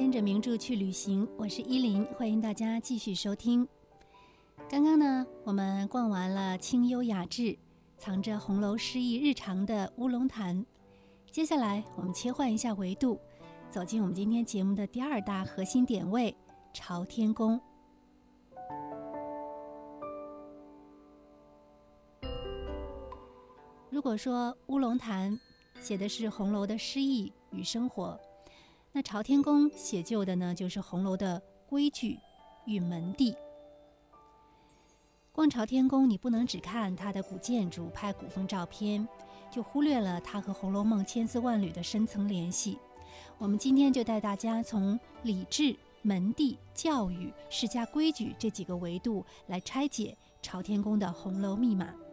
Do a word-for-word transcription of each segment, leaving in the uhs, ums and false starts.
跟着名著去旅行，我是依林，欢迎大家继续收听。刚刚呢，我们逛完了清幽雅致、藏着红楼诗意日常的乌龙潭，接下来我们切换一下维度，走进我们今天节目的第二大核心点位——朝天宫。如果说乌龙潭写的是红楼的诗意与生活，那朝天宫写就的呢，就是红楼的规矩与门第。逛朝天宫，你不能只看它的古建筑、拍古风照片，就忽略了它和《红楼梦》千丝万缕的深层联系。我们今天就带大家从礼制、门第、教育、世家规矩这几个维度来拆解朝天宫的红楼密码。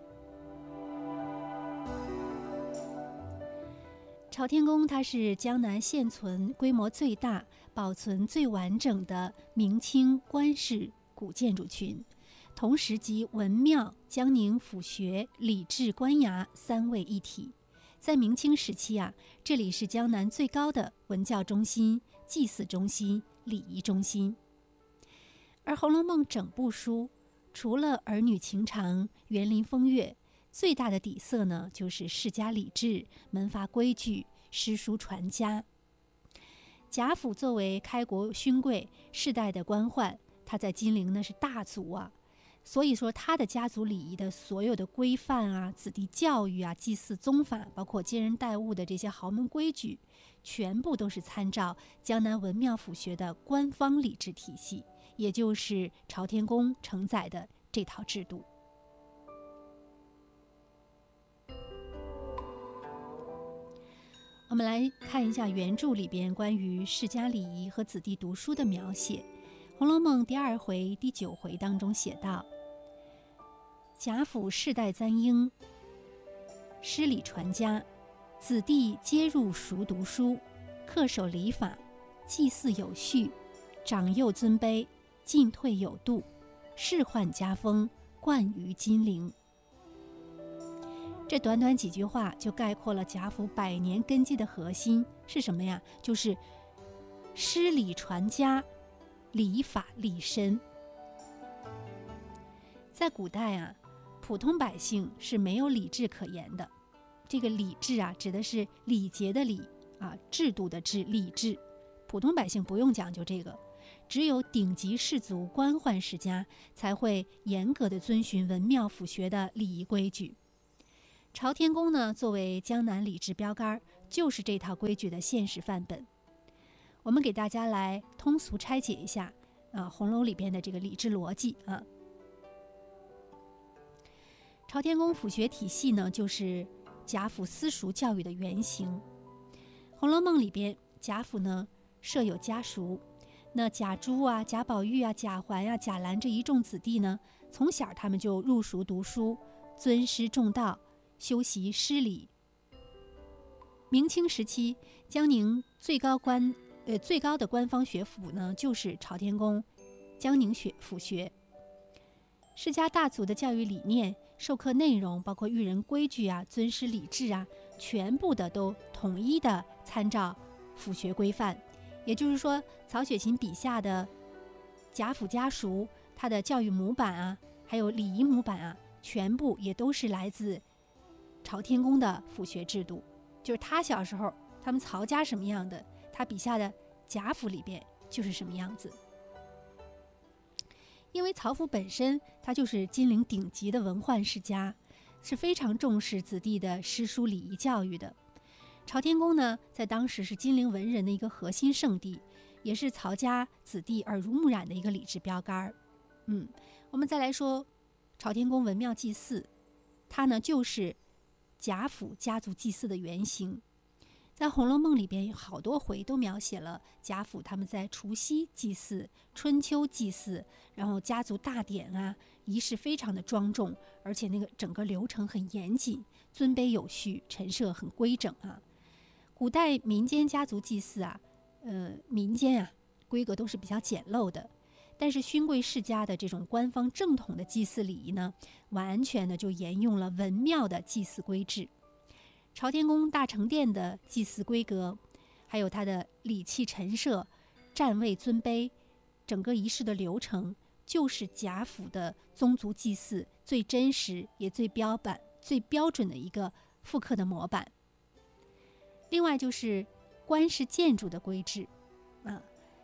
朝天宫它是江南现存规模最大、保存最完整的明清官式古建筑群，同时集文庙、江宁府学、礼制官衙三位一体。在明清时期啊，这里是江南最高的文教中心、祭祀中心、礼仪中心。而《红楼梦》整部书，除了儿女情长、园林风月，最大的底色呢，就是世家礼制、门阀规矩、诗书传家。贾府作为开国勋贵，世代的官宦，他在金陵呢是大族啊，所以说他的家族礼仪的所有的规范啊、子弟教育啊、祭祀宗法，包括接人待物的这些豪门规矩，全部都是参照江南文庙府学的官方礼制体系，也就是朝天宫承载的这套制度。我们来看一下原著里边关于世家礼仪和子弟读书的描写。《红楼梦》第二回、第九回当中写道：贾府世代簪缨，诗礼传家，子弟皆入熟读书，恪守礼法，祭祀有序，长幼尊卑，进退有度，仕宦家风，冠于金陵。这短短几句话就概括了贾府百年根基的核心是什么呀？就是诗礼传家，礼法立身。在古代啊，普通百姓是没有礼制可言的。这个礼制啊，指的是礼节的礼啊，制度的制，礼制。普通百姓不用讲究这个，只有顶级士族、官宦世家才会严格的遵循文庙府学的礼仪规矩。朝天宫呢，作为江南礼制标杆，就是这套规矩的现实范本。我们给大家来通俗拆解一下啊，红楼里边的这个礼制逻辑啊。朝天宫府学体系呢，就是贾府私塾教育的原型。《红楼梦》里边，贾府呢设有家塾，那贾珠啊、贾宝玉啊、贾环啊、贾兰这一众子弟呢，从小他们就入塾读书，尊师重道，修习诗礼。明清时期，江宁最高官呃最高的官方学府呢，就是朝天宫江宁学府学。世家大族的教育理念、授课内容，包括育人规矩啊、尊师礼制啊，全部的都统一的参照府学规范。也就是说，曹雪芹笔下的贾府家塾，它的教育模板啊，还有礼仪模板啊，全部也都是来自朝天宫的府学制度。就是他小时候他们曹家什么样的，他笔下的贾府里边就是什么样子。因为曹府本身它就是金陵顶级的文宦世家，是非常重视子弟的诗书礼仪教育的。朝天宫呢，在当时是金陵文人的一个核心圣地，也是曹家子弟耳濡目染的一个礼制标杆。嗯，我们再来说朝天宫文庙祭祀，它呢就是贾府家族祭祀的原型。在《红楼梦》里边有好多回都描写了贾府他们在除夕祭祀、春秋祭祀，然后家族大典啊，仪式非常的庄重，而且那个整个流程很严谨，尊卑有序，陈设很规整啊。古代民间家族祭祀啊，呃，民间啊规格都是比较简陋的，但是勋贵世家的这种官方正统的祭祀礼仪呢，完全的就沿用了文庙的祭祀规制。朝天宫大成殿的祭祀规格，还有它的礼器陈设， 占位尊卑，整个仪式的流程，就是贾府的宗族祭祀最真实也最标板、最标准的一个复刻的模板。另外就是官式建筑的规制啊，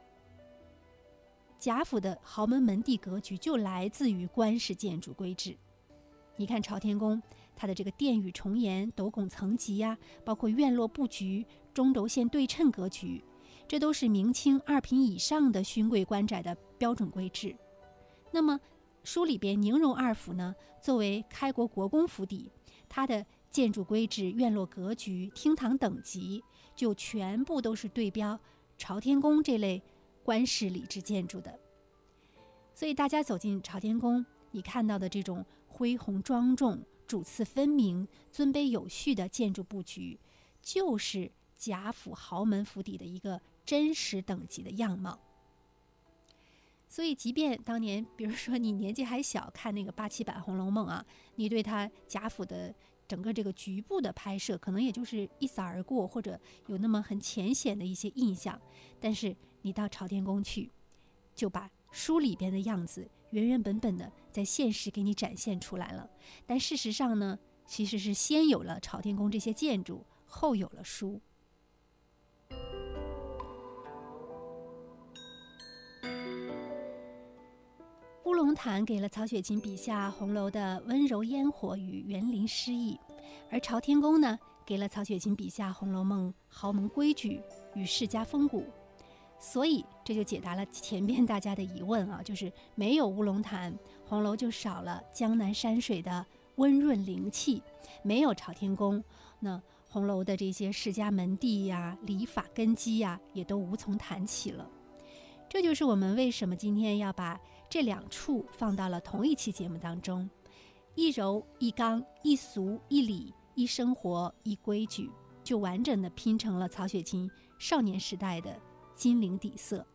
贾府的豪门门第格局就来自于官式建筑规制。你看朝天宫，它的这个殿宇重檐、斗拱层级呀、啊，包括院落布局、中轴线对称格局，这都是明清二品以上的勋贵官宅的标准规制。那么书里边宁荣二府呢，作为开国国公府邸，它的建筑规制、院落格局、厅堂等级，就全部都是对标朝天宫这类官式礼制建筑的。所以大家走进朝天宫，你看到的这种恢宏庄重、主次分明、尊卑有序的建筑布局，就是贾府豪门府邸的一个真实等级的样貌。所以即便当年比如说你年纪还小，看那个八七版《红楼梦》啊，你对它贾府的整个这个局部的拍摄可能也就是一扫而过，或者有那么很浅显的一些印象，但是你到朝天宫去，就把书里边的样子原原本本的在现实给你展现出来了。但事实上呢，其实是先有了朝天宫这些建筑，后有了书。乌龙潭给了曹雪芹笔下红楼的温柔烟火与园林诗意，而朝天宫呢，给了曹雪芹笔下《红楼梦》豪门规矩与世家风骨。所以这就解答了前边大家的疑问啊，就是没有乌龙潭，红楼就少了江南山水的温润灵气；没有朝天宫，那红楼的这些世家门第呀、礼法根基呀，也都无从谈起了。这就是我们为什么今天要把这两处放到了同一期节目当中，一柔一刚，一俗一礼，一生活一规矩，就完整的拼成了曹雪芹少年时代的金陵底色。